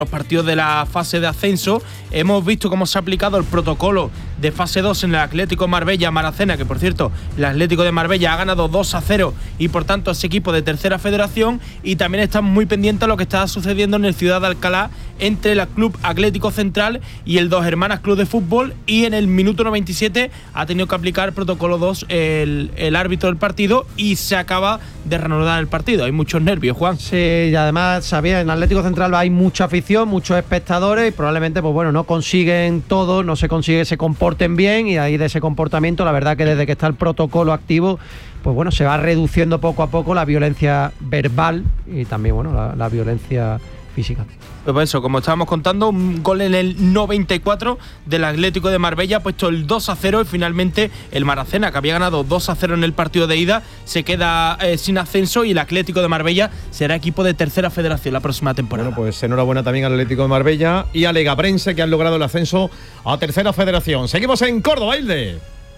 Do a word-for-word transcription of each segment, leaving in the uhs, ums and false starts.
los partidos de la fase de ascenso. Hemos visto cómo se ha aplicado el protocolo de fase dos en el Atlético Marbella-Maracena, que por cierto, el Atlético de Marbella ha ganado dos a cero y por tanto es equipo de tercera federación, y también están muy pendientes a lo que está sucediendo en el Ciudad de Alcalá entre el Club Atlético Central y el Dos Hermanas Club de Fútbol, y en el minuto noventa y siete ha tenido que aplicar protocolo dos el, el árbitro del partido y se acaba de reanudar el partido. Hay muchos nervios, Juan. Sí, y además, sabía, en Atlético Central hay mucha afición, muchos espectadores, y probablemente, pues bueno, no consiguen todo, no se consigue que se comporten bien, y ahí de ese comportamiento, la verdad que desde que está el protocolo activo, pues bueno, se va reduciendo poco a poco la violencia verbal y también, bueno, la, la violencia física. Pues por eso, como estábamos contando, un gol en el noventa y cuatro del Atlético de Marbella ha puesto el dos a cero, y finalmente el Maracena, que había ganado dos a cero en el partido de ida, se queda eh, sin ascenso, y el Atlético de Marbella será equipo de tercera federación la próxima temporada. Bueno, pues enhorabuena también al Atlético de Marbella y a Legabrense, que han logrado el ascenso a tercera federación. Seguimos en Córdoba, Hilde.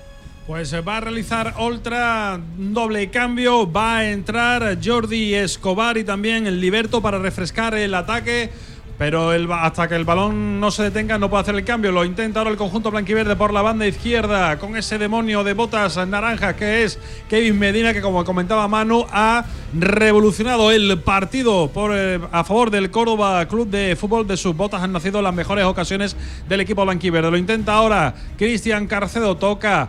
Pues va a realizar Oltra doble cambio, va a entrar Jordi Escobar y también el Liberto para refrescar el ataque, pero el, hasta que el balón no se detenga no puede hacer el cambio. Lo intenta ahora el conjunto blanquiverde por la banda izquierda con ese demonio de botas naranjas que es Kevin Medina, que como comentaba Manu ha revolucionado el partido por, eh, a favor del Córdoba Club de Fútbol. De sus botas han nacido las mejores ocasiones del equipo blanquiverde. Lo intenta ahora Cristian Carcedo, toca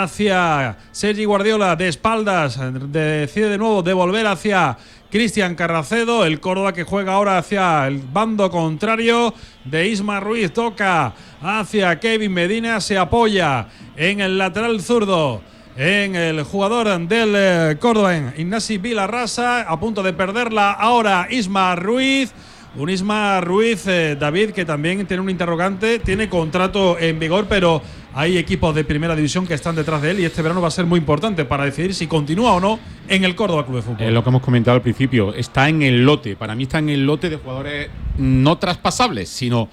hacia Sergi Guardiola de espaldas, decide de nuevo devolver hacia Cristian Carracedo, el Córdoba que juega ahora hacia el bando contrario de Isma Ruiz, toca hacia Kevin Medina, se apoya en el lateral zurdo, en el jugador del eh, Córdoba, Ignasi Vilarrasa, a punto de perderla ahora Isma Ruiz. Un Isma Ruiz, eh, David, que también tiene un interrogante, tiene contrato en vigor, pero hay equipos de primera división que están detrás de él, y este verano va a ser muy importante para decidir si continúa o no en el Córdoba Club de Fútbol. Es lo que hemos comentado al principio, está en el lote, para mí está en el lote de jugadores no traspasables, sino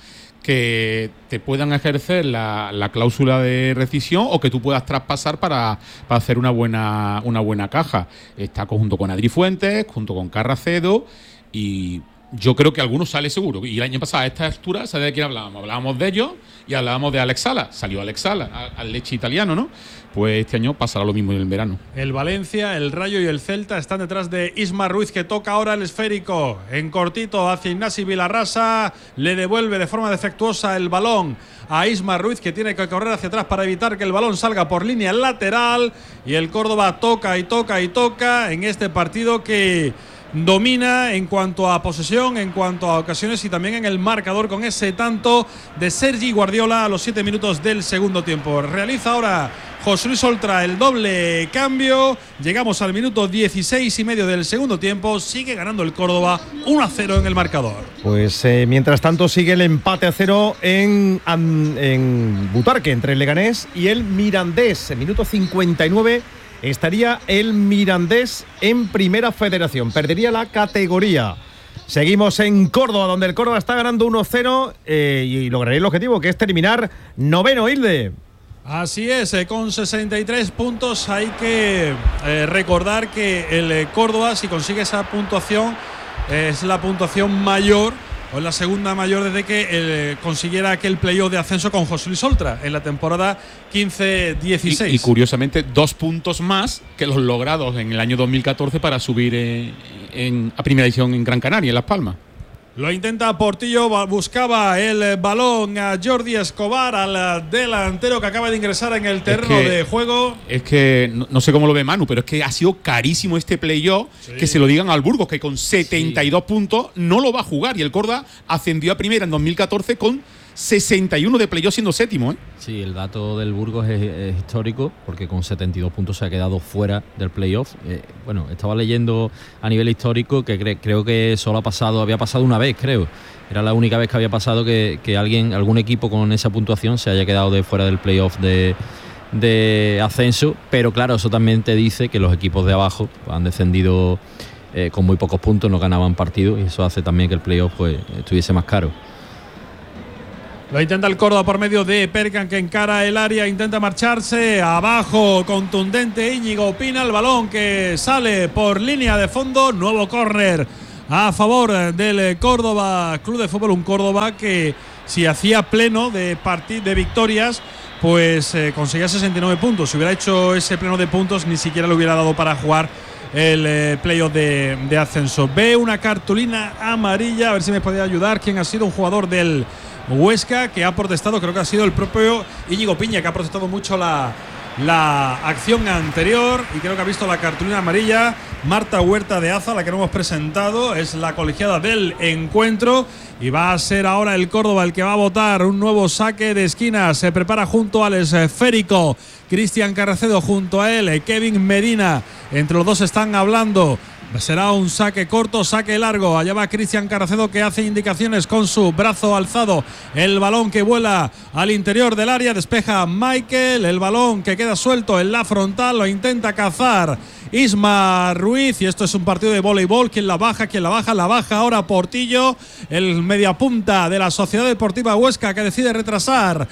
que te puedan ejercer la, la cláusula de rescisión o que tú puedas traspasar para, para hacer una buena, una buena caja. Está junto con Adri Fuentes, junto con Carracedo, y yo creo que algunos sale seguro. Y el año pasado a esta altura, ¿sabes de quién hablábamos? Hablábamos de ellos y hablábamos de Alex Sala. Salió Alex Sala, al leche italiano, ¿no? Pues este año pasará lo mismo en el verano. El Valencia, el Rayo y el Celta están detrás de Isma Ruiz, que toca ahora el esférico en cortito hacia Ignasi Vilarrasa. Le devuelve de forma defectuosa el balón a Isma Ruiz, que tiene que correr hacia atrás para evitar que el balón salga por línea lateral. Y el Córdoba toca y toca y toca en este partido que domina en cuanto a posesión, en cuanto a ocasiones y también en el marcador, con ese tanto de Sergi Guardiola a los siete minutos del segundo tiempo. Realiza ahora José Luis Oltra el doble cambio. Llegamos al minuto dieciséis y medio del segundo tiempo. Sigue ganando el Córdoba uno a cero en el marcador. Pues eh, mientras tanto sigue el empate a cero en, en Butarque entre el Leganés y el Mirandés. En minuto cincuenta y nueve estaría el Mirandés en primera federación. Perdería la categoría. Seguimos en Córdoba, donde el Córdoba está ganando uno cero eh, y lograría el objetivo, que es terminar noveno, Hilde. Así es, eh, con sesenta y tres puntos. Hay que eh, recordar que el eh, Córdoba, si consigue esa puntuación, eh, es la puntuación mayor, o es la segunda mayor desde que eh, consiguiera aquel playoff de ascenso con José Luis Oltra en la temporada quince dieciséis. Y, y curiosamente, dos puntos más que los logrados en el año dos mil catorce para subir eh, en, a primera división en Gran Canaria, en Las Palmas. Lo intenta Portillo, buscaba el balón a Jordi Escobar, al delantero que acaba de ingresar en el terreno es que, de juego. Es que, no, no sé cómo lo ve Manu, pero es que ha sido carísimo este playoff, sí. Que se lo digan al Burgos, que con setenta y dos sí. puntos no lo va a jugar. Y el Córdoba ascendió a primera en dos mil catorce con sesenta y uno de playoff, siendo séptimo, ¿eh? Sí, el dato del Burgos es, es histórico, porque con setenta y dos puntos se ha quedado fuera del playoff. Eh, bueno, estaba leyendo a nivel histórico que cre- creo que solo ha pasado, había pasado una vez, creo. Era la única vez que había pasado que, que alguien, algún equipo con esa puntuación se haya quedado de fuera del playoff de, de ascenso. Pero claro, eso también te dice que los equipos de abajo han descendido eh, con muy pocos puntos, no ganaban partidos, y eso hace también que el playoff pues, estuviese más caro. Lo intenta el Córdoba por medio de Perkan, que encara el área, intenta marcharse abajo, contundente Íñigo Pina, el balón que sale por línea de fondo, nuevo córner a favor del Córdoba Club de Fútbol, un Córdoba que si hacía pleno de, de victorias, pues eh, conseguía sesenta y nueve puntos. Si hubiera hecho ese pleno de puntos, ni siquiera le hubiera dado para jugar el eh, playoff de, de ascenso. Ve una cartulina amarilla, a ver si me podía ayudar. ¿Quién ha sido? Un jugador del Huesca que ha protestado, creo que ha sido el propio Íñigo Piña, que ha protestado mucho la, la acción anterior y creo que ha visto la cartulina amarilla. Marta Huerta de Aza, la que no hemos presentado, es la colegiada del encuentro y va a ser ahora el Córdoba el que va a votar un nuevo saque de esquina. Se prepara junto al esférico Cristian Carracedo, junto a él Kevin Medina. Entre los dos están hablando. Será un saque corto, saque largo. Allá va Cristian Carracedo, que hace indicaciones con su brazo alzado. El balón que vuela al interior del área. Despeja Michael. El balón que queda suelto en la frontal. Lo intenta cazar Isma Ruiz. Y esto es un partido de voleibol. ¿Quién la baja? ¿Quién la baja? La baja ahora Portillo, el mediapunta de la Sociedad Deportiva Huesca, que decide retrasar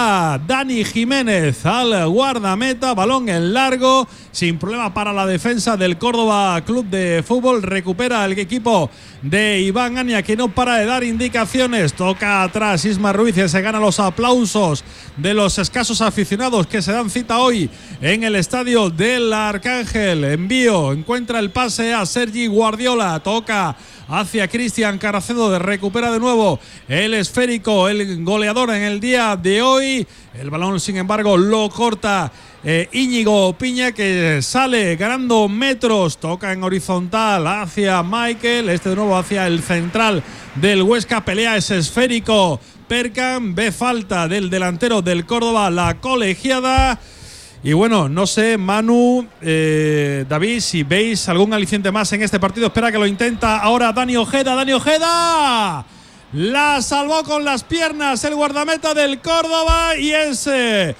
a Dani Jiménez al guardameta. Balón en largo, sin problema para la defensa del Córdoba Club de Fútbol. Recupera el equipo de Iván Ania, que no para de dar indicaciones. Toca atrás Isma Ruiz y se gana los aplausos de los escasos aficionados que se dan cita hoy en el estadio del Arcángel. Envío, encuentra el pase a Sergi Guardiola. Toca hacia Cristian Carracedo, de recupera de nuevo el esférico, el goleador en el día de hoy. El balón, sin embargo, lo corta eh, Íñigo Piña, que sale ganando metros. Toca en horizontal hacia Michael, este de nuevo hacia el central del Huesca. Pelea ese esférico Perkan, ve falta del delantero del Córdoba, la colegiada. Y bueno, no sé, Manu, eh, David, si veis algún aliciente más en este partido. Espera que lo intenta ahora Dani Ojeda. Dani Ojeda la salvó con las piernas el guardameta del Córdoba y es eh,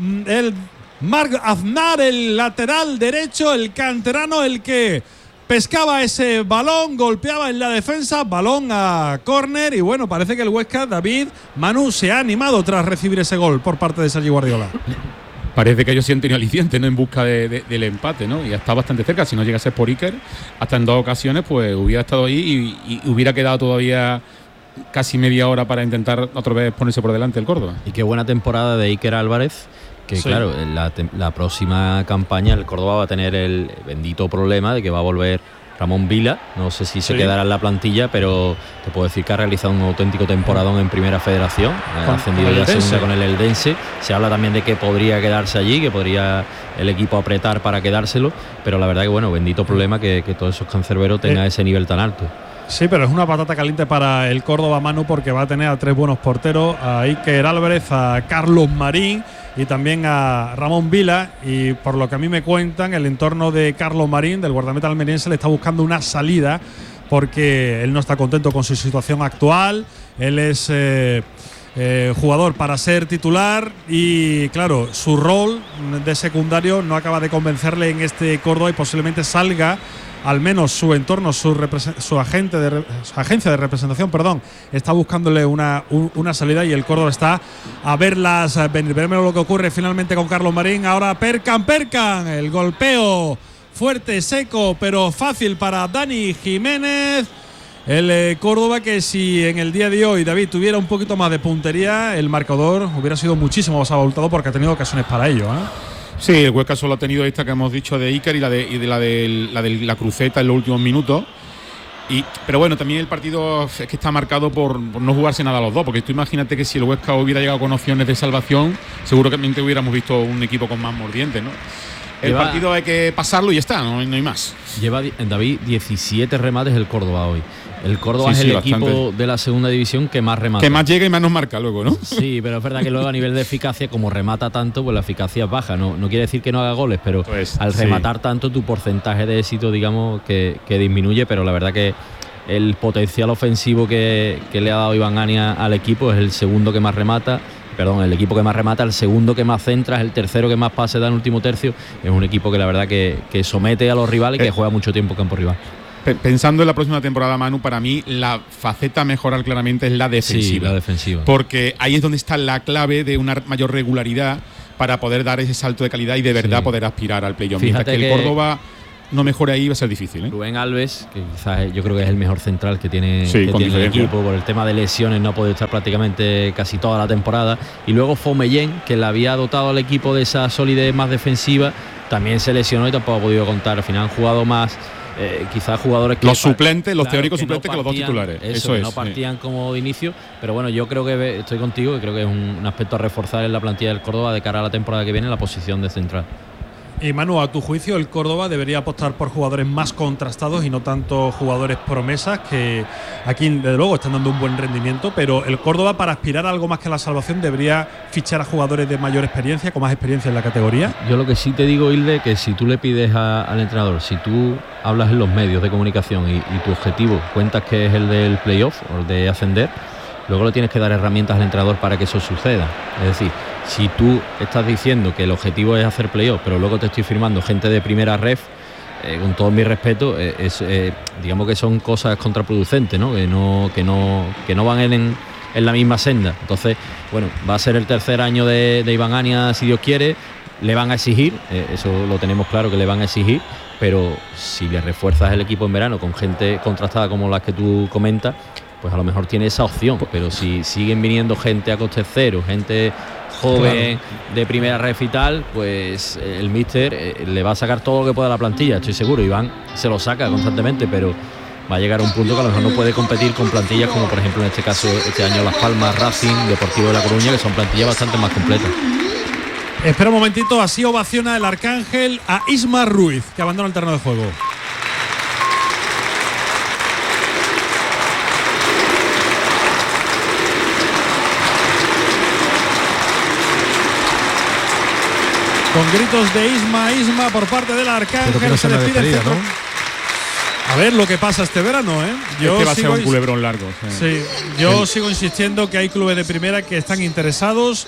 el Marc Aznar, el lateral derecho, el canterano, el que pescaba ese balón, golpeaba en la defensa, balón a córner. Y bueno, parece que el Huesca, David, Manu, se ha animado tras recibir ese gol por parte de Sergi Guardiola. Parece que ellos sienten aliciente, ¿no?, en busca de, de, del empate, ¿no? Y está bastante cerca. Si no llega a ser por Iker, hasta en dos ocasiones, pues hubiera estado ahí y, y hubiera quedado todavía casi media hora para intentar otra vez ponerse por delante el Córdoba. Y qué buena temporada de Iker Álvarez, que sí, claro, en la, la próxima campaña el Córdoba va a tener el bendito problema de que va a volver Ramón Vila. No sé si se sí. quedará en la plantilla, pero te puedo decir que ha realizado un auténtico temporadón en Primera Federación. Ha ascendido ya a segunda con el Eldense. Se habla también de que podría quedarse allí, que podría el equipo apretar para quedárselo, pero la verdad que bueno, bendito problema que, que todos esos cancerberos tengan eh. ese nivel tan alto. Sí, pero es una patata caliente para el Córdoba, Manu, porque va a tener a tres buenos porteros, a Iker Álvarez, a Carlos Marín y también a Ramón Vila. Y por lo que a mí me cuentan, el entorno de Carlos Marín, del guardameta almeriense, le está buscando una salida porque él no está contento con su situación actual. Él es eh, eh, jugador para ser titular y claro, su rol de secundario no acaba de convencerle en este Córdoba y posiblemente salga. Al menos su entorno, su, su, agente de, su agencia de representación, perdón, está buscándole una, un, una salida y el Córdoba está a verlas venir. Veremos lo que ocurre finalmente con Carlos Marín. Ahora Perkan, Perkan, el golpeo fuerte, seco, pero fácil para Dani Jiménez. El eh, Córdoba, que si en el día de hoy David tuviera un poquito más de puntería, el marcador hubiera sido muchísimo más abultado porque ha tenido ocasiones para ello, ¿eh? Sí, el Huesca solo ha tenido esta que hemos dicho de Iker y la de, y de la de la de la cruceta en los últimos minutos. Y, pero bueno, también el partido es que está marcado por, por no jugarse nada a los dos, porque tú imagínate que si el Huesca hubiera llegado con opciones de salvación, seguramente hubiéramos visto un equipo con más mordientes, ¿no? El lleva, partido hay que pasarlo y ya está, no, no hay más. Lleva, David, diecisiete remates el Córdoba hoy. El Córdoba sí, es el sí, equipo bastante. de la segunda división que más remata. Que más llega y más nos marca luego, ¿no? Sí, pero es verdad que luego a nivel de eficacia, como remata tanto, pues la eficacia es baja. No, no quiere decir que no haga goles, pero pues, al rematar sí. tanto, tu porcentaje de éxito, digamos, que, que disminuye. Pero la verdad que el potencial ofensivo que, que le ha dado Iván Ania al equipo es el segundo que más remata. Perdón, el equipo que más remata, el segundo que más centra, es el tercero que más pases da en el último tercio. Es un equipo que la verdad que, que somete a los rivales y que juega mucho tiempo campo rival. Pensando en la próxima temporada, Manu, para mí la faceta a mejorar claramente es la defensiva. Sí, la defensiva. Porque ahí es donde está la clave de una mayor regularidad para poder dar ese salto de calidad y de verdad sí. poder aspirar al playoff. Mientras que el que Córdoba no mejore ahí va a ser difícil, ¿eh? Rubén Alves, que quizás yo creo que es el mejor central que tiene, sí, que con tiene el diferencia. equipo, por el tema de lesiones no ha podido estar prácticamente casi toda la temporada. Y luego Fomellén, que le había dotado al equipo de esa solidez más defensiva, también se lesionó y tampoco ha podido contar. Al final han jugado más eh, quizás jugadores que los suplentes, los claro, teóricos que suplentes no que los dos partían, titulares. Eso, eso que es. no partían sí. como de inicio, pero bueno, yo creo que estoy contigo, que creo que es un, un aspecto a reforzar en la plantilla del Córdoba de cara a la temporada que viene en la posición de central. Y Manu, a tu juicio, el Córdoba debería apostar por jugadores más contrastados y no tanto jugadores promesas que aquí, desde luego, están dando un buen rendimiento, pero el Córdoba, para aspirar a algo más que a la salvación, debería fichar a jugadores de mayor experiencia, con más experiencia en la categoría. Yo lo que sí te digo, Hilde, que si tú le pides a, al entrenador, si tú hablas en los medios de comunicación y, y tu objetivo cuentas que es el del playoff o el de ascender, luego le tienes que dar herramientas al entrenador para que eso suceda. Es decir, si tú estás diciendo que el objetivo es hacer playoff, pero luego te estoy firmando gente de primera ref, eh, con todo mi respeto, eh, es, eh, digamos que son cosas contraproducentes, ¿no? Que no, que no, que no van en, en la misma senda. Entonces, bueno, va a ser el tercer año de, de Iván Ania, si Dios quiere, le van a exigir, eh, eso lo tenemos claro que le van a exigir, pero si le refuerzas el equipo en verano con gente contrastada como las que tú comentas, pues a lo mejor tiene esa opción, pero si siguen viniendo gente a coste cero, gente joven, claro, de primera ref y tal, pues el míster eh, le va a sacar todo lo que pueda a la plantilla, estoy seguro. Iván se lo saca constantemente, pero va a llegar a un punto que a lo mejor no puede competir con plantillas como por ejemplo en este caso este año Las Palmas, Racing, Deportivo de La Coruña, que son plantillas bastante más completas. Espera un momentito, así ovaciona el Arcángel a Isma Ruiz, que abandona el terreno de juego. Con gritos de Isma, Isma por parte del Arcángel. Pero que no se sea una despide el despedida, centro. ¿no? A ver lo que pasa este verano, ¿eh? Yo este va a ser un culebrón largo. Sí, yo sigo insistiendo que hay clubes de primera que están interesados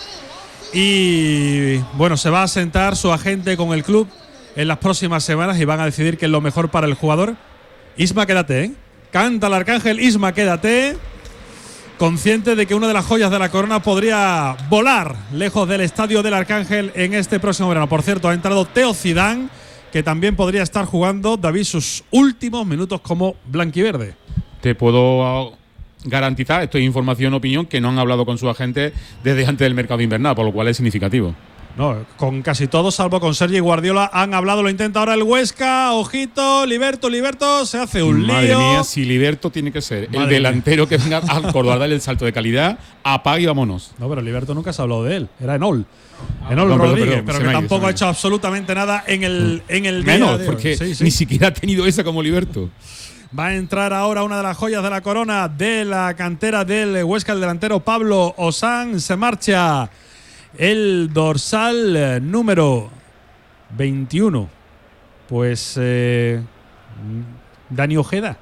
y, bueno, se va a sentar su agente con el club en las próximas semanas y van a decidir qué es lo mejor para el jugador. Isma, quédate, ¿eh? Canta el Arcángel, Isma, quédate. Consciente de que una de las joyas de la corona podría volar lejos del estadio del Arcángel en este próximo verano. Por cierto, ha entrado Teo Zidane, que también podría estar jugando, David, sus últimos minutos como blanquiverde. Te puedo garantizar, esto es información, opinión, que no han hablado con su agente desde antes del mercado invernal, por lo cual es significativo. No, con casi todos, salvo con Sergi Guardiola, han hablado. Lo intenta ahora el Huesca. Ojito, Liberto, Liberto, se hace un Madre lío. Madre mía, si Liberto tiene que ser Madre el delantero mía. que venga al Córdoba a darle el salto de calidad, apaga y vámonos. No, pero Liberto nunca se ha hablado de él. Era Enol. Enol no, Rodríguez, perdón, perdón, pero se que me ha ido, tampoco se me ha ha hecho absolutamente nada en el, en el día Menos, de hoy. porque Sí, sí. ni siquiera ha tenido esa como Liberto. Va a entrar ahora una de las joyas de la corona de la cantera del Huesca, el delantero Pablo Osán. Se marcha el dorsal número veintiuno. Pues eh, Dani Ojeda.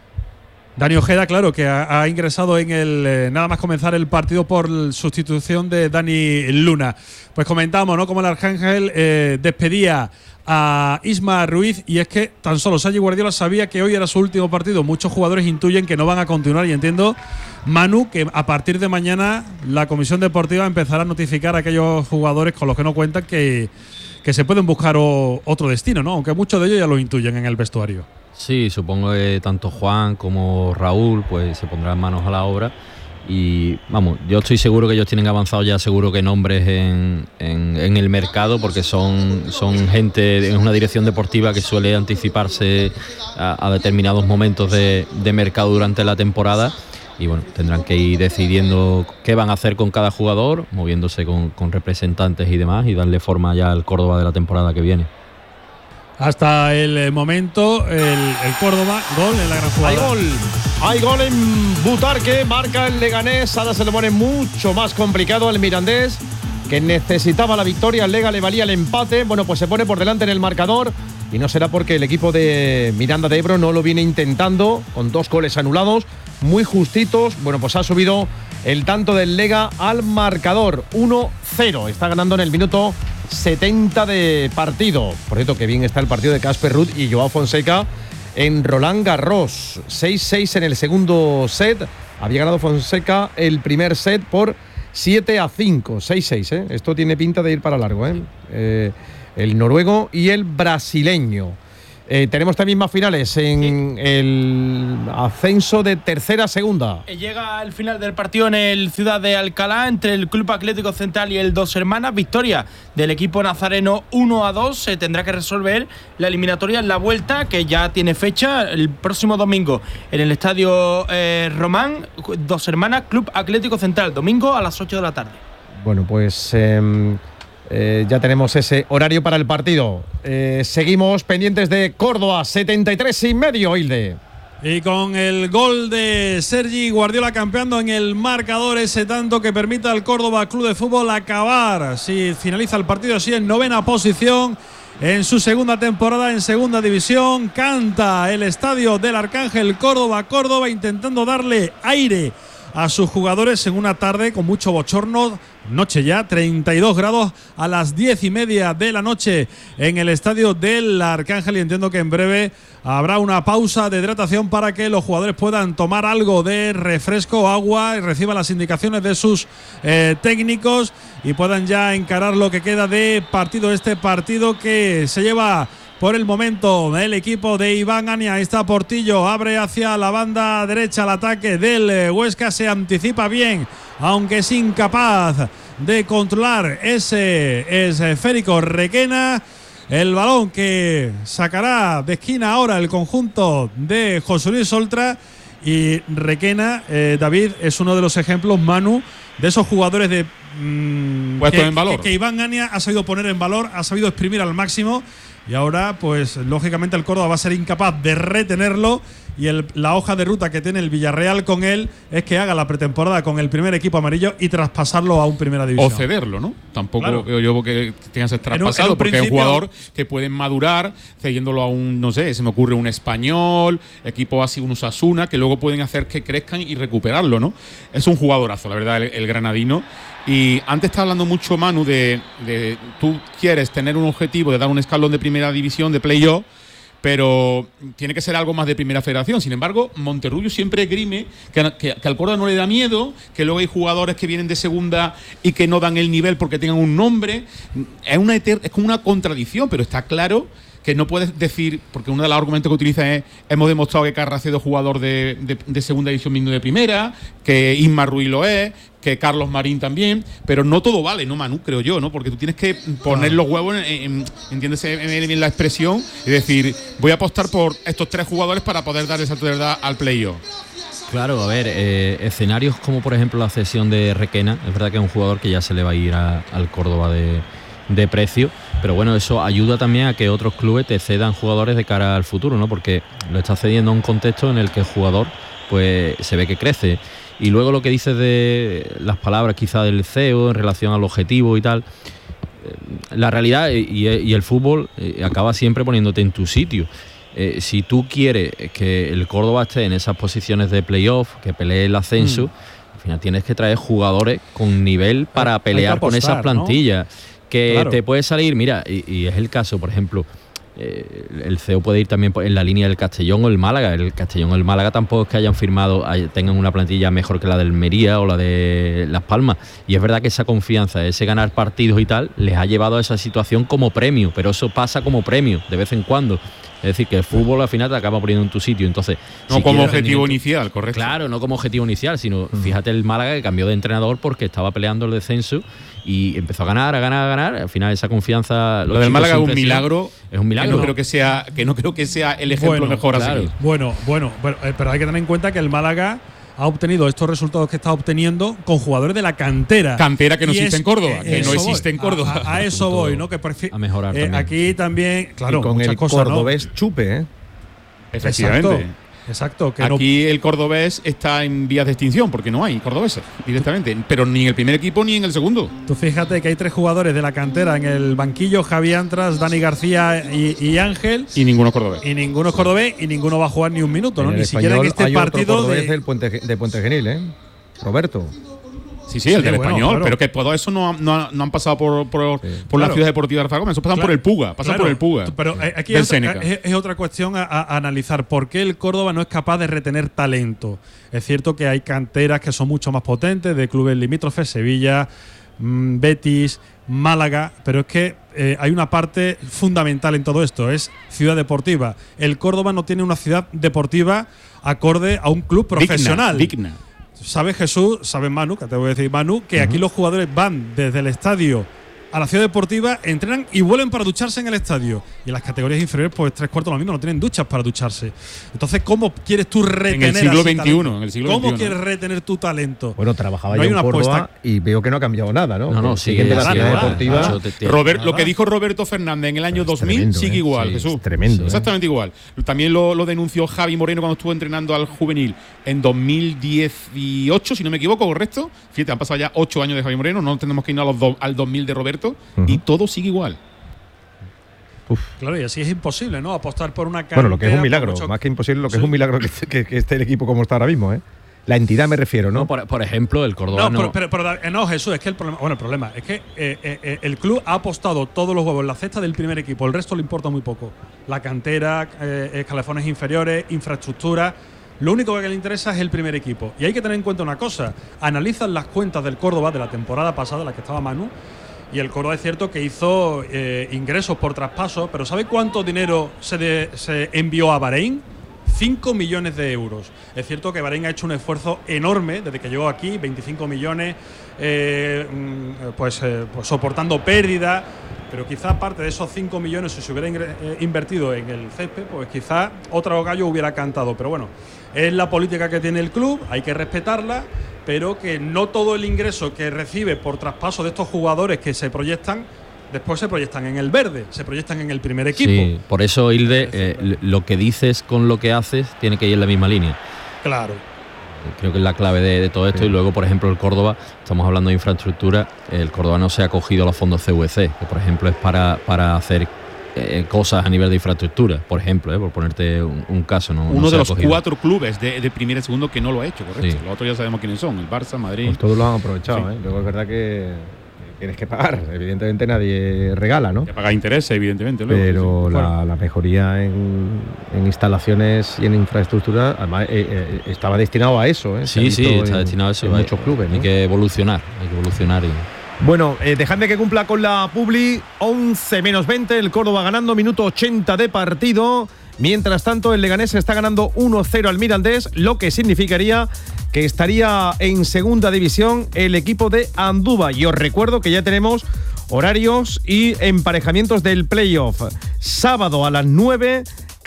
Dani Ojeda, claro, que ha, ha ingresado en el eh, nada más comenzar el partido por sustitución de Dani Luna. Pues comentamos, ¿no?, cómo el Arcángel eh, despedía a Isma Ruiz, y es que tan solo Sergi Guardiola sabía que hoy era su último partido. Muchos jugadores intuyen que no van a continuar, y entiendo, Manu, que a partir de mañana la comisión deportiva empezará a notificar a aquellos jugadores con los que no cuentan que, que se pueden buscar o, otro destino, ¿no? Aunque muchos de ellos ya lo intuyen en el vestuario. Sí, supongo que tanto Juan como Raúl pues se pondrán manos a la obra. Y vamos, yo estoy seguro que ellos tienen avanzado ya seguro que nombres en, en, en el mercado, porque son, son gente en una dirección deportiva que suele anticiparse a, a determinados momentos de, de mercado durante la temporada. Y bueno, tendrán que ir decidiendo qué van a hacer con cada jugador, moviéndose con, con representantes y demás, y darle forma ya al Córdoba de la temporada que viene. Hasta el momento, el, el Córdoba, gol en la gran jugada. Hay gol, hay gol en Butarque, marca el Leganés. Ahora se le pone mucho más complicado al Mirandés, que necesitaba la victoria. El Lega le valía el empate. Bueno, pues se pone por delante en el marcador, y no será porque el equipo de Miranda de Ebro no lo viene intentando, con dos goles anulados, muy justitos. Bueno, pues ha subido el tanto del Lega al marcador, uno cero. Está ganando en el minuto setenta de partido. Por cierto, que bien está el partido de Casper Ruud y Joao Fonseca en Roland Garros. seis seis en el segundo set. Había ganado Fonseca el primer set por siete a cinco. seis seis, ¿eh? Esto tiene pinta de ir para largo, ¿eh? Eh, el noruego y el brasileño. Eh, tenemos también más finales en sí. el ascenso de tercera a segunda. Llega el final del partido en el Ciudad de Alcalá entre el Club Atlético Central y el Dos Hermanas. Victoria del equipo nazareno uno a dos. Se tendrá que resolver la eliminatoria en la vuelta, que ya tiene fecha el próximo domingo en el Estadio eh, Román. Dos Hermanas, Club Atlético Central, domingo a las ocho de la tarde. Bueno, pues eh, eh, ya tenemos ese horario para el partido. Eh, seguimos pendientes de Córdoba, setenta y tres y medio, Hilde. Y con el gol de Sergi Guardiola campeando en el marcador, ese tanto que permite al Córdoba Club de Fútbol acabar, si finaliza el partido así, en novena posición en su segunda temporada en segunda división. Canta el estadio del Arcángel Córdoba, Córdoba, intentando darle aire a sus jugadores en una tarde con mucho bochorno. Noche ya, treinta y dos grados a las diez y media de la noche en el estadio del Arcángel, y entiendo que en breve habrá una pausa de hidratación para que los jugadores puedan tomar algo de refresco, agua, y reciban las indicaciones de sus eh, técnicos y puedan ya encarar lo que queda de partido. Este partido que se lleva por el momento el equipo de Iván Ania. Ahí está Portillo, abre hacia la banda derecha el ataque del Huesca, se anticipa bien, aunque es incapaz de controlar ese esférico Requena. El balón que sacará de esquina ahora el conjunto de José Luis Oltra. Y Requena, eh, David, es uno de los ejemplos, Manu, de esos jugadores de mmm, puesto que, en valor. Que, que Iván Ania ha sabido poner en valor, ha sabido exprimir al máximo. Y ahora, pues lógicamente el Córdoba va a ser incapaz de retenerlo, y el, la hoja de ruta que tiene el Villarreal con él es que haga la pretemporada con el primer equipo amarillo y traspasarlo a un primera división. O cederlo, ¿no? Tampoco claro. veo yo que tenga que ser traspasado, en un, en un porque es un jugador que pueden madurar cediéndolo a un, no sé, se me ocurre un Español, equipo así, un Osasuna, que luego pueden hacer que crezcan y recuperarlo, ¿no? Es un jugadorazo, la verdad, el, el granadino. Y antes estaba hablando mucho, Manu, de, de tú quieres tener un objetivo de dar un escalón de primera división, de playoff, pero tiene que ser algo más de primera federación. Sin embargo, Monterrubio siempre esgrime que, que, que al Córdoba no le da miedo, que luego hay jugadores que vienen de segunda y que no dan el nivel porque tengan un nombre. Es, una eter, es como una contradicción, pero está claro que no puedes decir, porque uno de los argumentos que utiliza es: hemos demostrado que Carracedo es jugador de, de, de segunda división, mismo de primera, que Isma Ruiz lo es, que Carlos Marín también, pero no todo vale, ¿no, Manu? Creo yo, ¿no? Porque tú tienes que poner los huevos, en, en, entiéndese bien la expresión, y decir, voy a apostar por estos tres jugadores para poder dar el salto de verdad al playoff. Claro, a ver, eh, escenarios como por ejemplo la cesión de Requena, es verdad que es un jugador que ya se le va a ir a, al Córdoba de, de precio, pero bueno, eso ayuda también a que otros clubes te cedan jugadores de cara al futuro, ¿no? Porque lo está cediendo a un contexto en el que el jugador pues se ve que crece. Y luego lo que dices de las palabras quizá del C E O en relación al objetivo y tal, la realidad y, y el fútbol acaba siempre poniéndote en tu sitio. Eh, si tú quieres que el Córdoba esté en esas posiciones de playoff, que pelee el ascenso, mm. al final tienes que traer jugadores con nivel para pelear apostar, con esas plantillas, ¿no? Que claro. Te puede salir, mira, y, y es el caso, por ejemplo, eh, el C E O puede ir también en la línea del Castellón o el Málaga. El Castellón o el Málaga tampoco es que hayan firmado, tengan una plantilla mejor que la del Almería o la de Las Palmas, y es verdad que esa confianza, ese ganar partidos y tal, les ha llevado a esa situación como premio, pero eso pasa como premio de vez en cuando. Es decir, que el fútbol al final te acaba poniendo en tu sitio. Entonces, no si como objetivo inicial, correcto. Claro, no como objetivo inicial, sino uh-huh. fíjate el Málaga que cambió de entrenador porque estaba peleando el descenso y empezó a ganar, a ganar, a ganar. Al final esa confianza. Lo del Málaga es un milagro. Es un milagro. Que no creo que sea, que no creo que sea el ejemplo bueno, mejor claro. a seguir. Bueno, bueno, pero, eh, pero hay que tener en cuenta que el Málaga ha obtenido estos resultados que está obteniendo con jugadores de la cantera. Cantera que no existe es, en Córdoba, eh, que no existe voy. en Córdoba. A, a, a eso voy, ¿no? Que prefi- a mejorar eh, también. Aquí también, claro, y con muchas el cosas, cordobés ¿no? Chupe, ¿eh? Efectivamente. Exacto. Exacto, que aquí no... el cordobés está en vías de extinción porque no hay cordobeses directamente, pero ni en el primer equipo ni en el segundo. Tú fíjate que hay tres jugadores de la cantera en el banquillo: Javi Antras, Dani García y, y Ángel. Y ninguno cordobés. Y ninguno es cordobés y ninguno va a jugar ni un minuto, ¿no? En Ni siquiera en este hay partido otro cordobés de… del Puente, de Puente Genil, ¿eh? Roberto. Sí, sí, el Sí, del bueno, español, claro. pero que todo eso no, no, no han pasado por, por, Sí. por Claro. la ciudad deportiva de Alfagoma, eso pasan Claro, por el Puga, pasan claro, por el Puga. Pero eh, aquí del es otra, Seneca. es, es otra cuestión a, a analizar. ¿Por qué el Córdoba no es capaz de retener talento? Es cierto que hay canteras que son mucho más potentes, de clubes limítrofes, Sevilla, mmm, Betis, Málaga, pero es que eh, hay una parte fundamental en todo esto, es ciudad deportiva. El Córdoba no tiene una ciudad deportiva acorde a un club profesional. Digna. digna. Sabe Jesús, sabe Manu, que te voy a decir Manu, que uh-huh. aquí los jugadores van desde el estadio a la ciudad deportiva, entrenan y vuelven para ducharse en el estadio. Y en las categorías inferiores, pues tres cuartos lo mismo, no tienen duchas para ducharse. Entonces, ¿cómo quieres tú retener en el siglo veintiuno, en el siglo ¿Cómo veintiuno. quieres retener tu talento? Bueno, trabajaba no yo en Córdoba apuesta. y veo que no ha cambiado nada, ¿no? No, no, sigue de la nada, ciudad nada, deportiva. nada. Te, te, Robert, nada. lo que dijo Roberto Fernández en el año Es dos mil tremendo, sigue ¿eh? igual, Sí, Jesús. es tremendo. Exactamente ¿eh? igual. También lo, lo denunció Javi Moreno cuando estuvo entrenando al juvenil en dos mil dieciocho, si no me equivoco, ¿correcto? Fíjate, han pasado ya ocho años de Javi Moreno, no tenemos que irnos a los do, al dos mil de Roberto, uh-huh. y todo sigue igual. Uf. Claro, y así es imposible, ¿no? Apostar por una cantera. Bueno, lo que es un milagro, mucho... más que imposible, lo que sí. es un milagro que, que, que esté el equipo como está ahora mismo, ¿eh? La entidad me refiero, ¿no? no por, por ejemplo, el Córdoba no. no… Pero, pero, pero, pero no, Jesús, es que el problema… Bueno, el problema es que eh, eh, el club ha apostado todos los huevos en la cesta del primer equipo. El resto le importa muy poco. La cantera, eh, escalafones inferiores, infraestructura… Lo único que le interesa es el primer equipo. Y hay que tener en cuenta una cosa. Analizan las cuentas del Córdoba de la temporada pasada, la que estaba Manu, y el Córdoba es cierto que hizo eh, ingresos por traspaso, pero ¿sabe cuánto dinero se, de, se envió a Bahrein? cinco millones de euros. Es cierto que Bahrein ha hecho un esfuerzo enorme desde que llegó aquí, veinticinco millones, eh, pues, eh, pues soportando pérdidas, pero quizá parte de esos cinco millones, si se hubiera eh, invertido en el césped, pues quizá otro gallo hubiera cantado. Pero bueno, es la política que tiene el club, hay que respetarla, pero que no todo el ingreso que recibe por traspaso de estos jugadores que se proyectan, después se proyectan en el verde, se proyectan en el primer equipo. Sí, por eso, Hilde, eh, lo que dices con lo que haces tiene que ir en la misma línea. Claro. Creo que es la clave de, de todo esto. Sí. Y luego, por ejemplo, el Córdoba, estamos hablando de infraestructura, el Córdoba no se ha acogido a los fondos C V C, que por ejemplo es para, para hacer eh, cosas a nivel de infraestructura, por ejemplo, eh, por ponerte un, un caso. No, Uno no de los acogido. cuatro clubes de, de primero y segundo que no lo ha hecho, correcto. Sí. Los otros ya sabemos quiénes son, el Barça, Madrid… Pues todos lo han aprovechado, sí. ¿eh? Luego es verdad que… tienes que pagar, evidentemente nadie regala, ¿no? Que paga intereses, evidentemente. Luego, pero sí. la, bueno. la mejoría en, en instalaciones y en infraestructura, además, eh, eh, estaba destinado a eso, ¿eh? Sí, sí, está en, destinado a eso. En hay, muchos clubes, ¿no? Hay que evolucionar, hay que evolucionar. Y… Bueno, eh, dejadme que cumpla con la publi. once menos veinte, el Córdoba ganando, minuto ochenta de partido. Mientras tanto, el Leganés está ganando uno cero al Mirandés, lo que significaría que estaría en segunda división el equipo de Andúba. Y os recuerdo que ya tenemos horarios y emparejamientos del playoff. Sábado a las nueve,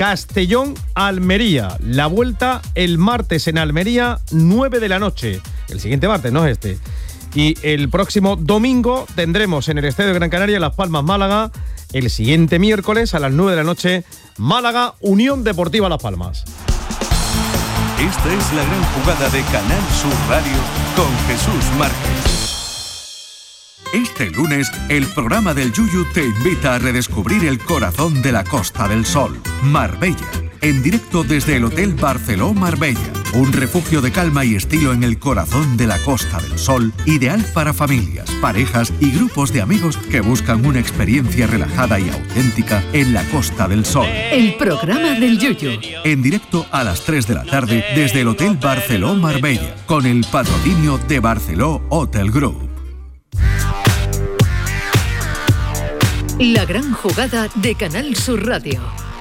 Castellón-Almería. La vuelta el martes en Almería, nueve de la noche. El siguiente martes, no es este. Y el próximo domingo tendremos en el Estadio de Gran Canaria Las Palmas-Málaga. El siguiente miércoles a las nueve de la noche, Málaga, Unión Deportiva Las Palmas. Esta es la gran jugada de Canal Sur Radio con Jesús Márquez. Este lunes, el programa del Yuyu te invita a redescubrir el corazón de la Costa del Sol, Marbella. En directo desde el Hotel Barceló Marbella, un refugio de calma y estilo en el corazón de la Costa del Sol, ideal para familias, parejas y grupos de amigos que buscan una experiencia relajada y auténtica en la Costa del Sol. El programa del Yuyu. En directo a las tres de la tarde desde el Hotel Barceló Marbella, con el patrocinio de Barceló Hotel Group. La gran jugada de Canal Sur Radio.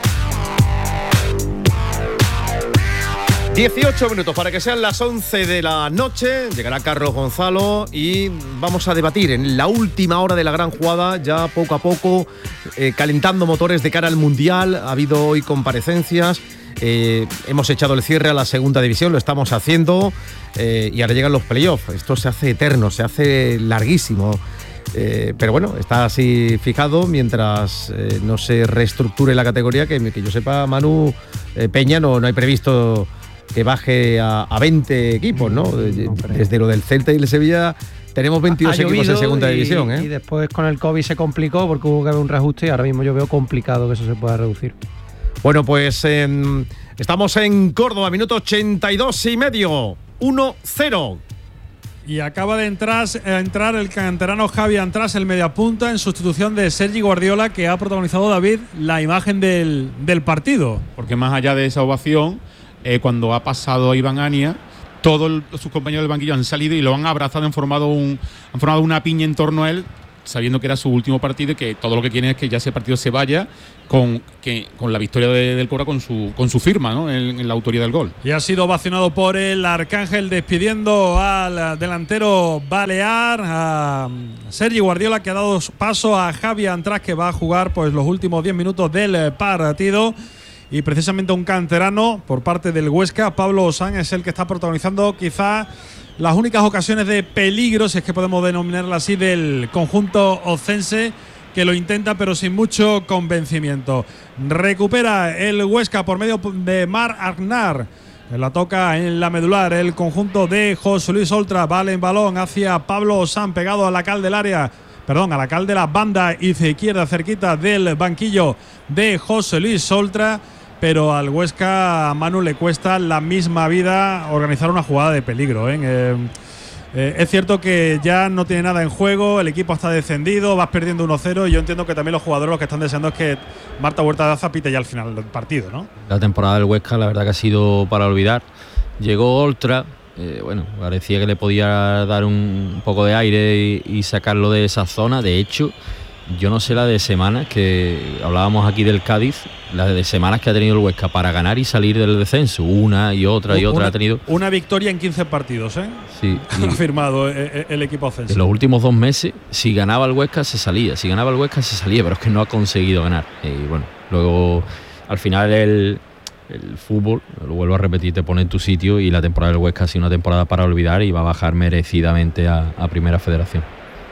dieciocho minutos para que sean las once de la noche. Llegará Carlos Gonzalo y vamos a debatir en la última hora de la gran jugada, ya poco a poco, eh, calentando motores de cara al Mundial. Ha habido hoy comparecencias. Eh, hemos echado el cierre a la segunda división, lo estamos haciendo, eh, y ahora llegan los playoffs. Esto se hace eterno, se hace larguísimo. Eh, pero bueno, está así fijado mientras eh, no se reestructure la categoría, que, que yo sepa, Manu, eh, Peña no, no hay previsto que baje a, a veinte equipos, ¿no? Desde lo del Celta y el Sevilla tenemos veintidós equipos en segunda y, división, ¿eh? Y después con el COVID se complicó porque hubo que haber un reajuste y ahora mismo yo veo complicado que eso se pueda reducir. Bueno, pues eh, estamos en Córdoba, minuto ochenta y dos y medio, uno cero. Y acaba de entrar, entrar el canterano Javi Antras, el mediapunta, en sustitución de Sergi Guardiola, que ha protagonizado, David, la imagen del, del partido. Porque más allá de esa ovación, eh, cuando ha pasado Iván Ania, todos sus compañeros del banquillo han salido y lo han abrazado, han formado un, han formado una piña en torno a él, sabiendo que era su último partido y que todo lo que quieren es que ya ese partido se vaya con, que, con la victoria de, del Cobra con su, con su firma, ¿no? en, en la autoría del gol. Y ha sido ovacionado por el Arcángel, despidiendo al delantero balear, a Sergi Guardiola, que ha dado paso a Javi Antras, que va a jugar pues los últimos diez minutos del partido. Y precisamente un canterano por parte del Huesca, Pablo Osán, es el que está protagonizando quizá las únicas ocasiones de peligro, si es que podemos denominarla así, del conjunto ocense, que lo intenta pero sin mucho convencimiento. Recupera el Huesca por medio de Mar Agnar. La toca en la medular el conjunto de José Luis Oltra. Vale en balón hacia Pablo Osán, pegado a la cal del área. Perdón, a la cal de la banda izquierda, cerquita del banquillo de José Luis Oltra. Pero al Huesca, a Manu, le cuesta la misma vida organizar una jugada de peligro, ¿eh? Eh, eh, es cierto que ya no tiene nada en juego, el equipo está descendido, vas perdiendo uno cero, y yo entiendo que también los jugadores lo que están deseando es que Marta Huerta de Aza pite ya al final del partido, ¿no? La temporada del Huesca, la verdad que ha sido para olvidar. Llegó Oltra, eh, bueno, parecía que le podía dar un poco de aire y, y sacarlo de esa zona. De hecho, yo no sé la de semanas que hablábamos aquí del Cádiz, la de semanas que ha tenido el Huesca para ganar y salir del descenso, una y otra y otra una, ha tenido. Una victoria en quince partidos, ¿eh? Sí. Ha firmado el, el equipo ofensivo. En los últimos dos meses, si ganaba el Huesca se salía, si ganaba el Huesca se salía, pero es que no ha conseguido ganar. Y bueno, luego al final el, el fútbol, lo vuelvo a repetir, te pone en tu sitio, y la temporada del Huesca ha sido una temporada para olvidar y va a bajar merecidamente a, a Primera Federación.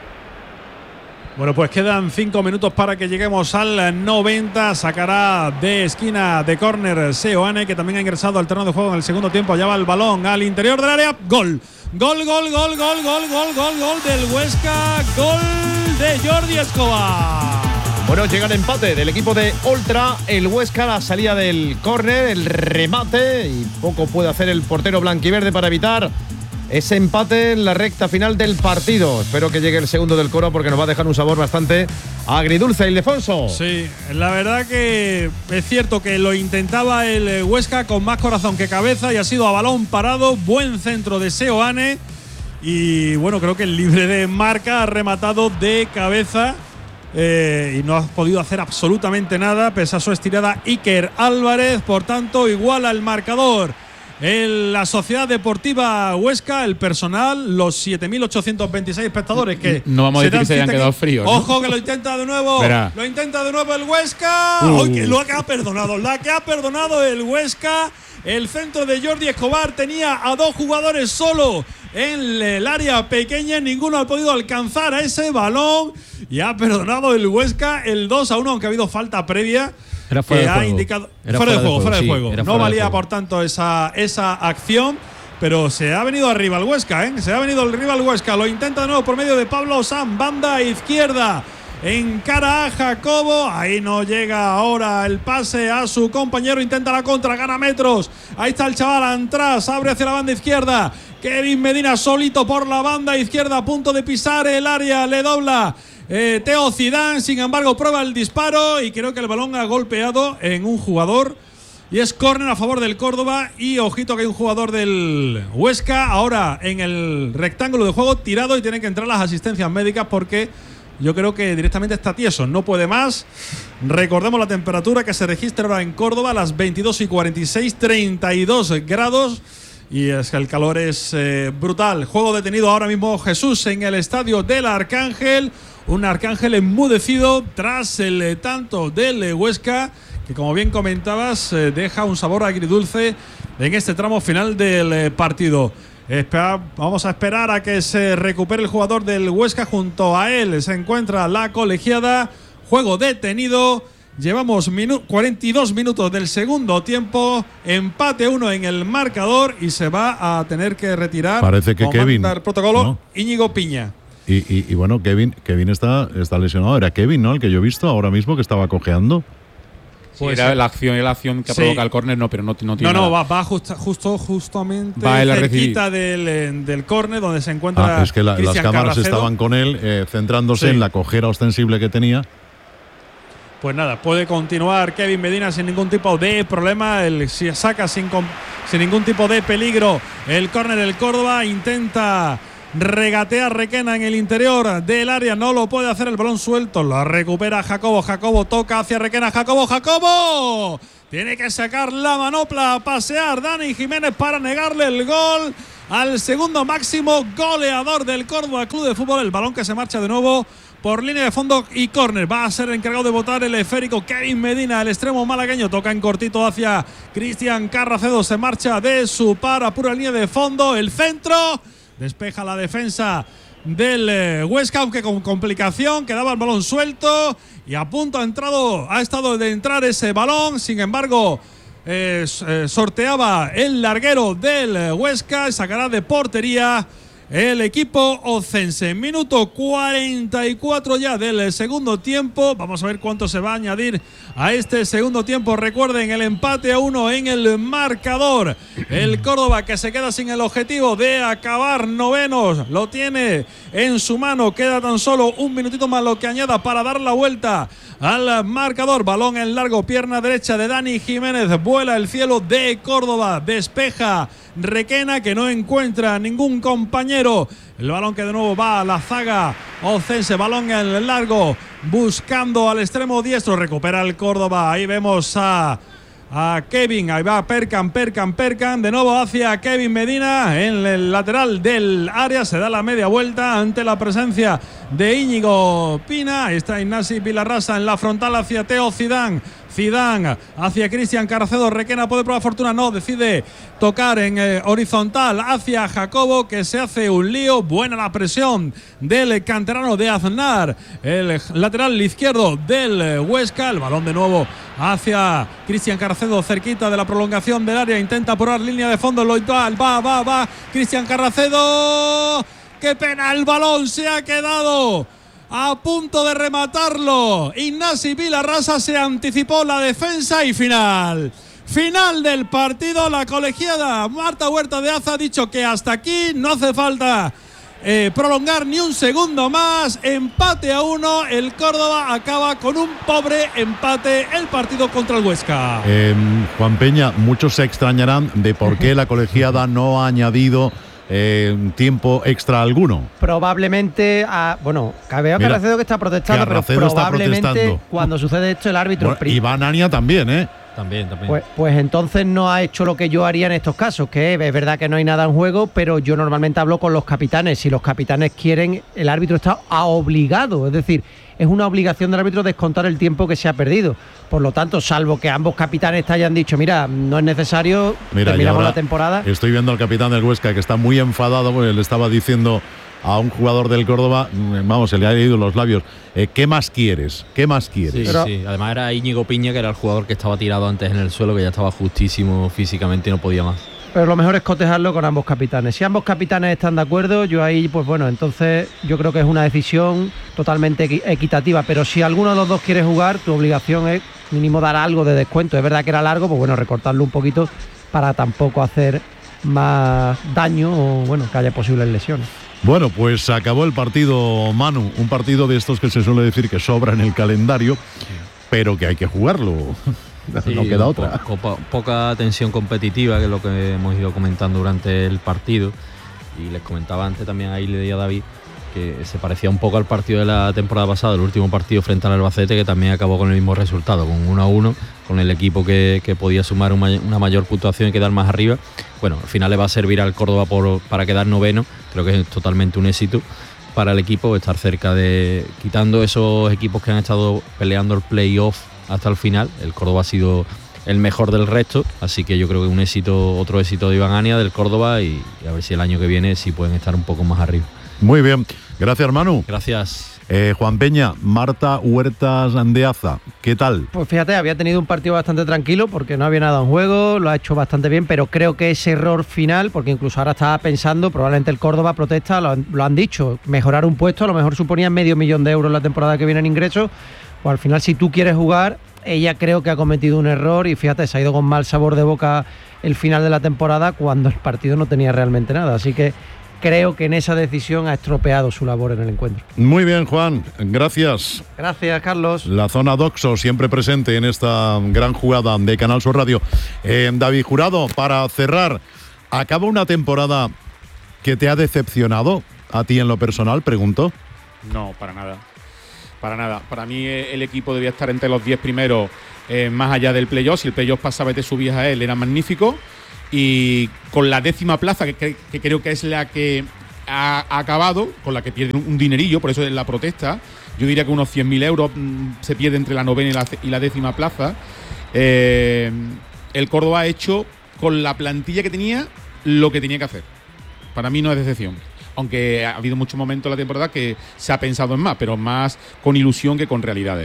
Bueno, pues quedan cinco minutos para que lleguemos al noventa. Sacará de esquina de córner Seoane, que también ha ingresado al terreno de juego en el segundo tiempo. Allá va el balón al interior del área. Gol. Gol, gol, gol, gol, gol, gol, gol, gol del Huesca. Gol de Jordi Escobar. Bueno, llega el empate del equipo de Oltra. El Huesca, la salida del córner, el remate, y poco puede hacer el portero blanquiverde para evitar ese empate en la recta final del partido. Espero que llegue el segundo del Coro, porque nos va a dejar un sabor bastante agridulce, Ildefonso. Sí, la verdad que es cierto que lo intentaba el Huesca con más corazón que cabeza, y ha sido a balón parado. Buen centro de Seoane, y bueno, creo que el libre de marca ha rematado de cabeza, eh, y no ha podido hacer absolutamente nada pese a su estirada Iker Álvarez. Por tanto, iguala el marcador en la Sociedad Deportiva Huesca, el personal, los siete mil ochocientos veintiséis espectadores que no vamos a decir que se hayan aquí. quedado fríos, ¿no? Ojo, que lo intenta de nuevo. Verá. Lo intenta de nuevo el Huesca. Uh. ¡Ay, que lo que ha perdonado! La que ha perdonado el Huesca. El centro de Jordi Escobar tenía a dos jugadores solo en el área pequeña. Ninguno ha podido alcanzar a ese balón. Y ha perdonado el Huesca el dos a uno, aunque ha habido falta previa. Era fuera que de ha juego. indicado Era fuera, de juego, fuera de sí, juego. No fuera valía de juego. por tanto esa, esa acción, pero se ha venido arriba el Huesca, ¿eh? Se ha venido arriba el Huesca. Lo intenta de nuevo por medio de Pablo Osán, banda izquierda. Encara a Jacobo, ahí no llega ahora el pase a su compañero, intenta la contra, gana metros. Ahí está el chaval atrás, abre hacia la banda izquierda. Kevin Medina solito por la banda izquierda, a punto de pisar el área, le dobla Eh, Teo Zidane, sin embargo, prueba el disparo y creo que el balón ha golpeado en un jugador. Y es córner a favor del Córdoba. Y ojito que hay un jugador del Huesca ahora en el rectángulo de juego tirado, y tienen que entrar las asistencias médicas porque yo creo que directamente está tieso, no puede más. Recordemos la temperatura que se registra ahora en Córdoba, a las veintidós y cuarenta y seis, treinta y dos grados. Y es que el calor es eh, brutal. Juego detenido ahora mismo Jesús en el estadio del Arcángel. Un Arcángel enmudecido tras el eh, tanto del eh, Huesca, que como bien comentabas eh, deja un sabor agridulce en este tramo final del eh, partido. Espera, vamos a esperar a que se recupere el jugador del Huesca. Junto a él se encuentra la colegiada. Juego detenido. Llevamos minu- cuarenta y dos minutos del segundo tiempo. Empate uno en el marcador y se va a tener que retirar. Parece que como Kevin, manda el protocolo, ¿no? Íñigo Piña. Y, y, y bueno, Kevin, Kevin está, está lesionado. Era Kevin, ¿no? El que yo he visto ahora mismo que estaba cojeando. Sí, pues era la acción, la acción que ha sí. provocado el córner, no, pero no, no tiene No, no, nada. va, va justo, justo justamente va cerquita del, del córner donde se encuentra. Ah, es que la, las cámaras Carracedo. estaban con él, eh, centrándose Sí. en la cojera ostensible que tenía. pues nada, puede continuar Kevin Medina sin ningún tipo de problema. El saca sin, sin ningún tipo de peligro el córner del Córdoba. Intenta regatear Requena en el interior del área, no lo puede hacer, el balón suelto, lo recupera Jacobo. Jacobo toca hacia Requena. Jacobo, Jacobo tiene que sacar la manopla, a pasear Dani Jiménez para negarle el gol al segundo máximo goleador del Córdoba Club de Fútbol. El balón que se marcha de nuevo por línea de fondo y córner. Va a ser el encargado de botar el esférico Kevin Medina, el extremo malagueño. Toca en cortito hacia Cristian Carracedo. Se marcha de su par a pura línea de fondo. El centro despeja la defensa del eh, Huesca, aunque con complicación. Quedaba el balón suelto y a punto ha entrado, ha estado de entrar ese balón. Sin embargo, eh, eh, sorteaba el larguero del Huesca. Sacará de portería el equipo ocense. Minuto cuarenta y cuatro ya del segundo tiempo. Vamos a ver cuánto se va a añadir a este segundo tiempo. Recuerden, el empate a uno en el marcador. El Córdoba, que se queda sin el objetivo de acabar novenos, lo tiene en su mano. Queda tan solo un minutito más lo que añada para dar la vuelta al marcador. Balón en largo, pierna derecha de Dani Jiménez. Vuela el cielo de Córdoba. Despeja Requena, que no encuentra ningún compañero. El balón que de nuevo va a la zaga ocense. Balón en el largo, buscando al extremo diestro. Recupera el Córdoba. Ahí vemos a, a Kevin. Ahí va Perkan, Perkan, Perkan. De nuevo hacia Kevin Medina en el lateral del área. Se da la media vuelta ante la presencia de Íñigo Pina. Ahí está Ignasi Vilarrasa en la frontal hacia Teo Zidane. Zidane hacia Cristian Carracedo. Requena puede probar fortuna, no, decide tocar en eh, horizontal hacia Jacobo, que se hace un lío. Buena la presión del canterano de Aznar, el lateral izquierdo del Huesca. El balón de nuevo hacia Cristian Carracedo, cerquita de la prolongación del área. Intenta probar línea de fondo, lo va, va, va, va Cristian Carracedo. ¡Qué pena! El balón se ha quedado a punto de rematarlo. Ignasi Vilarrasa, se anticipó la defensa y final. Final del partido. La colegiada Marta Huerta de Aza ha dicho que hasta aquí no hace falta eh, prolongar ni un segundo más. Empate a uno. El Córdoba acaba con un pobre empate el partido contra el Huesca. Eh, Juan Peña, muchos se extrañarán de por qué la colegiada no ha añadido Eh, tiempo extra alguno. Probablemente, a, bueno, veo que Carracedo que está protestando, pero probablemente está protestando. Cuando sucede esto el árbitro… Bueno, Iván Ania también, ¿eh? También, también. Pues, pues entonces no ha hecho lo que yo haría en estos casos, que es verdad que no hay nada en juego, pero yo normalmente hablo con los capitanes. Si los capitanes quieren, el árbitro está obligado, es decir, es una obligación del árbitro descontar el tiempo que se ha perdido. Por lo tanto, salvo que ambos capitanes te hayan dicho, mira, no es necesario, mira, terminamos la temporada. Estoy viendo al capitán del Huesca que está muy enfadado porque le estaba diciendo a un jugador del Córdoba, vamos, se le ha leído los labios, eh, ¿qué más quieres? ¿Qué más quieres? Sí, Pero, sí, además era Íñigo Piña, que era el jugador que estaba tirado antes en el suelo, que ya estaba justísimo físicamente y no podía más. Pero lo mejor es cotejarlo con ambos capitanes. Si ambos capitanes están de acuerdo, yo ahí, pues bueno, entonces yo creo que es una decisión totalmente equi- equitativa. Pero si alguno de los dos quiere jugar, tu obligación es mínimo dar algo de descuento. Es verdad que era largo, pues bueno, recortarlo un poquito para tampoco hacer más daño o bueno, que haya posibles lesiones. Bueno, pues acabó el partido, Manu, un partido de estos que se suele decir que sobra en el calendario, pero que hay que jugarlo. Sí, no queda otra. Po, po, poca tensión competitiva, que es lo que hemos ido comentando durante el partido. Y les comentaba antes también ahí, le di a David, que se parecía un poco al partido de la temporada pasada, el último partido frente al Albacete, que también acabó con el mismo resultado, con uno a uno, con el equipo que, que podía sumar un, una mayor puntuación y quedar más arriba. Bueno, al final le va a servir al Córdoba por, para quedar noveno. Creo que es totalmente un éxito para el equipo estar cerca de… Quitando esos equipos que han estado peleando el play-off hasta el final, el Córdoba ha sido el mejor del resto, así que yo creo que un éxito, otro éxito de Iván Ania, del Córdoba, y, y a ver si el año que viene sí pueden estar un poco más arriba. Muy bien, gracias Manu. Gracias. Eh, Juan Peña, Marta Huertas de Aza, ¿qué tal? Pues fíjate, había tenido un partido bastante tranquilo porque no había nada en juego, lo ha hecho bastante bien, pero creo que ese error final, porque incluso ahora estaba pensando, probablemente el Córdoba protesta, lo han, lo han dicho, mejorar un puesto, a lo mejor suponía medio millón de euros la temporada que viene en ingresos, pues al final si tú quieres jugar, ella creo que ha cometido un error y fíjate, se ha ido con mal sabor de boca el final de la temporada cuando el partido no tenía realmente nada, así que creo que en esa decisión ha estropeado su labor en el encuentro. Muy bien, Juan, gracias. Gracias, Carlos. La zona Doxo siempre presente en esta gran jugada de Canal Sur Radio. Eh, David Jurado, para cerrar, ¿acaba una temporada que te ha decepcionado a ti en lo personal? Pregunto. No, para nada. Para nada. Para mí el equipo debía estar entre los diez primeros, eh, más allá del playoff. Si el playoff pasaba y te subías a él, era magnífico. Y con la décima plaza, que, que, que creo que es la que ha, ha acabado, con la que pierde un, un dinerillo, por eso es la protesta. Yo diría que unos cien mil euros mmm, se pierde entre la novena y la, y la décima plaza. Eh, el Córdoba ha hecho con la plantilla que tenía lo que tenía que hacer. Para mí no es decepción. Aunque ha habido muchos momentos en la temporada que se ha pensado en más, pero más con ilusión que con realidades.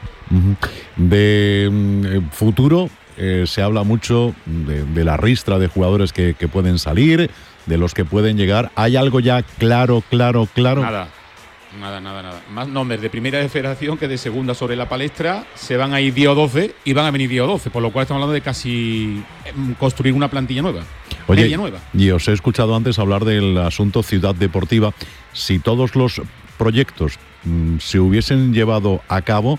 De eh, futuro eh, se habla mucho de, de la ristra de jugadores que, que pueden salir, de los que pueden llegar. ¿Hay algo ya claro, claro, claro? Nada, nada, nada, nada. Más nombres de primera de federación que de segunda sobre la palestra. Se van a ir diez o doce y van a venir diez o doce, por lo cual estamos hablando de casi construir una plantilla nueva. Oye, media nueva. Y os he escuchado antes hablar del asunto Ciudad Deportiva. Si todos los proyectos mmm, se hubiesen llevado a cabo,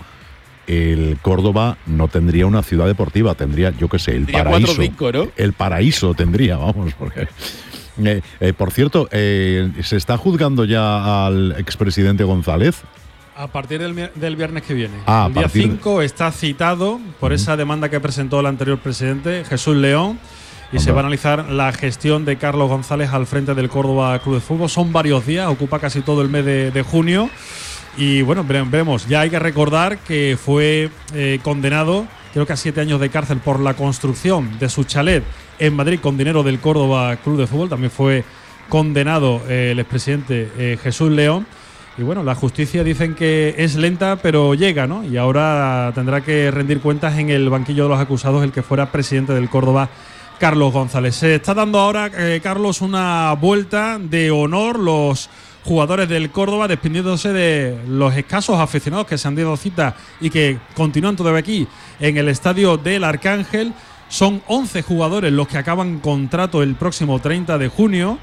el Córdoba no tendría una ciudad deportiva, tendría, yo qué sé, el tendría paraíso. cuatro, cinco, ¿no? El paraíso tendría, vamos, porque... Eh, eh, por cierto, eh, ¿se está juzgando ya al expresidente González? A partir del, del viernes que viene. Ah, el día cinco está citado por uh-huh. esa demanda que presentó el anterior presidente, Jesús León, y Anda. se va a analizar la gestión de Carlos González al frente del Córdoba Club de Fútbol. Son varios días, ocupa casi todo el mes de, de junio. Y bueno, veremos. Ya hay que recordar que fue eh, condenado, creo que a siete años de cárcel por la construcción de su chalet en Madrid con dinero del Córdoba Club de Fútbol. También fue condenado eh, el expresidente eh, Jesús León. Y bueno, la justicia dicen que es lenta, pero llega, ¿no? Y ahora tendrá que rendir cuentas en el banquillo de los acusados el que fuera presidente del Córdoba, Carlos González. Se está dando ahora, eh, Carlos, una vuelta de honor. Los jugadores del Córdoba despidiéndose de los escasos aficionados que se han dado cita y que continúan todavía aquí en el estadio del Arcángel. Son once jugadores los que acaban contrato el próximo treinta de junio.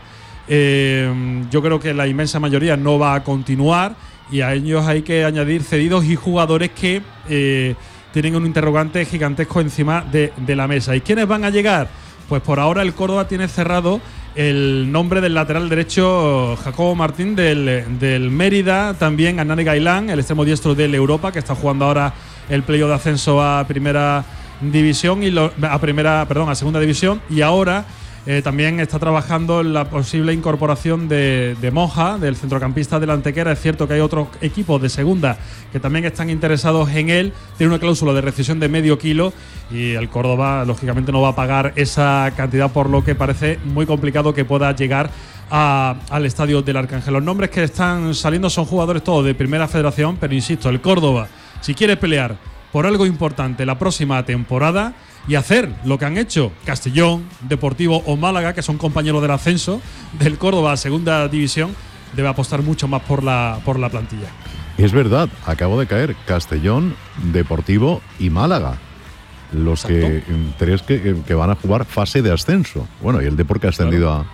Eh, yo creo que la inmensa mayoría no va a continuar y a ellos hay que añadir cedidos y jugadores que eh, tienen un interrogante gigantesco encima de, de la mesa. ¿Y quiénes van a llegar? Pues por ahora el Córdoba tiene cerrado el nombre del lateral derecho Jacobo Martín del, del Mérida, también Hernán Gailán, el extremo diestro del Europa, que está jugando ahora el playoff de ascenso a primera división y lo, a primera, perdón, a segunda división, y ahora eh, también está trabajando en la posible incorporación de, de Moja, del centrocampista del Antequera. Es cierto que hay otros equipos de segunda que también están interesados en él. Tiene una cláusula de rescisión de medio kilo y el Córdoba lógicamente no va a pagar esa cantidad, por lo que parece muy complicado que pueda llegar a, al estadio del Arcángel. Los nombres que están saliendo son jugadores todos de primera federación, pero insisto, el Córdoba, si quiere pelear por algo importante la próxima temporada y hacer lo que han hecho Castellón, Deportivo o Málaga, que son compañeros del ascenso del Córdoba a segunda división, debe apostar mucho más por la, por la plantilla. Es verdad, acabo de caer Castellón, Deportivo y Málaga, los que tres que, que van a jugar fase de ascenso. Bueno, y el Depor que ha ascendido claro.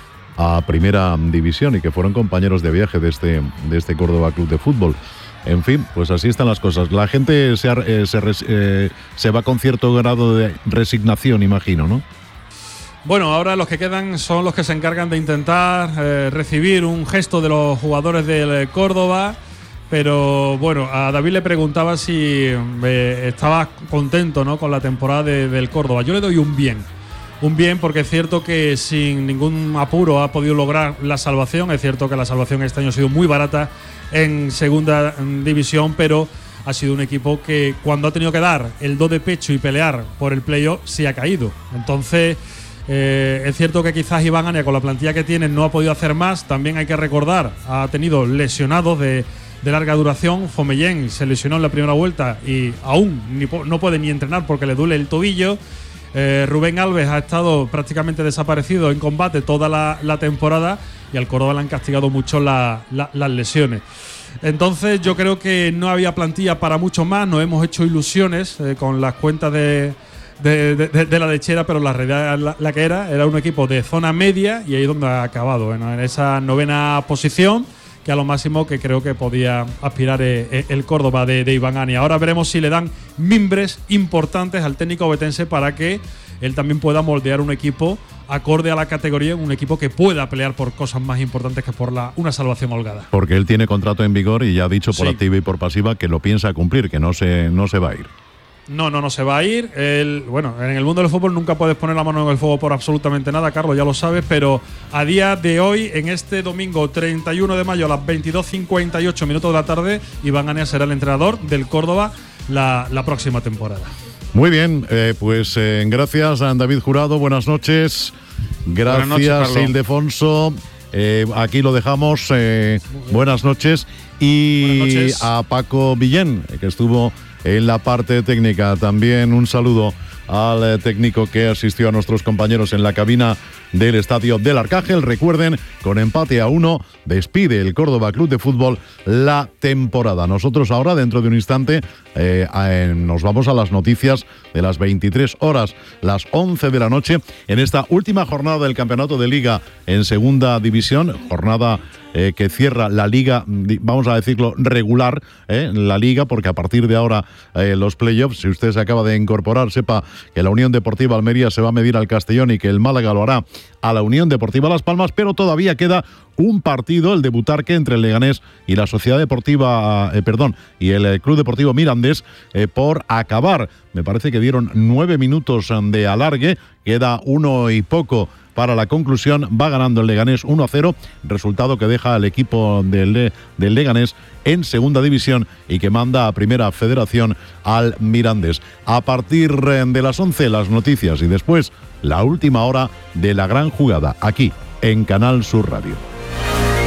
a, a primera división y que fueron compañeros de viaje de este, de este Córdoba Club de Fútbol. En fin, pues así están las cosas. La gente se, eh, se, eh, se va con cierto grado de resignación, imagino, ¿no? Bueno, ahora los que quedan son los que se encargan de intentar eh, recibir un gesto de los jugadores del Córdoba. Pero bueno, a David le preguntaba si eh, estaba contento, ¿no?, con la temporada de, del Córdoba. Yo le doy un bien. Un bien porque es cierto que sin ningún apuro ha podido lograr la salvación. Es cierto que la salvación este año ha sido muy barata en segunda división, pero ha sido un equipo que cuando ha tenido que dar el do de pecho y pelear por el playoff se ha caído. Entonces eh, es cierto que quizás Iván Ania con la plantilla que tiene no ha podido hacer más. También hay que recordar, ha tenido lesionados de, de larga duración. Fomellén se lesionó en la primera vuelta y aún ni, no puede ni entrenar porque le duele el tobillo. Eh, Rubén Alves ha estado prácticamente desaparecido en combate toda la, la temporada y al Córdoba le han castigado mucho la, la, las lesiones. Entonces yo creo que no había plantilla para mucho más. Nos hemos hecho ilusiones eh, con las cuentas de, de, de, de la lechera, pero la realidad la, la que era, era un equipo de zona media y ahí es donde ha acabado, bueno, en esa novena posición, que a lo máximo que creo que podía aspirar eh, el Córdoba de, de Iván Ani. Ahora veremos si le dan mimbres importantes al técnico obetense para que él también pueda moldear un equipo acorde a la categoría, un equipo que pueda pelear por cosas más importantes que por la, una salvación holgada. Porque él tiene contrato en vigor y ya ha dicho por Sí. activa y por pasiva que lo piensa cumplir, que no se, no se va a ir. No, no, no se va a ir. El, bueno, en el mundo del fútbol nunca puedes poner la mano en el fuego por absolutamente nada, Carlos, ya lo sabes, pero a día de hoy, en este domingo treinta y uno de mayo a las veintidós cincuenta y ocho minutos de la tarde, Iván Ania será el entrenador del Córdoba la, la próxima temporada. Muy bien, eh, pues eh, gracias a David Jurado, buenas noches. Gracias, Buenas noches, Carlos. Ildefonso. Eh, aquí lo dejamos. Eh, buenas noches. Y Buenas noches. a Paco Villén, que estuvo en la parte técnica. También un saludo al eh, técnico que asistió a nuestros compañeros en la cabina del Estadio del Arcángel. Recuerden, con empate a uno, despide el Córdoba Club de Fútbol la temporada. Nosotros ahora, dentro de un instante, eh, eh, nos vamos a las noticias de las veintitrés horas, las once de la noche, en esta última jornada del Campeonato de Liga en Segunda División, jornada eh, que cierra la Liga, vamos a decirlo, regular, eh, la Liga, porque a partir de ahora eh, los playoffs, si usted se acaba de incorporar, sepa que la Unión Deportiva Almería se va a medir al Castellón y que el Málaga lo hará a la Unión Deportiva Las Palmas, pero todavía queda un partido, el de Butarque, entre el Leganés y la Sociedad Deportiva, eh, perdón, y el eh, Club Deportivo Mirandés, eh, por acabar. Me parece que dieron nueve minutos de alargue, queda uno y poco para la conclusión. Va ganando el Leganés uno a cero, resultado que deja al equipo del, del Leganés en segunda división y que manda a primera federación al Mirandés. A partir de las once, las noticias y después la última hora de la gran jugada aquí en Canal Sur Radio.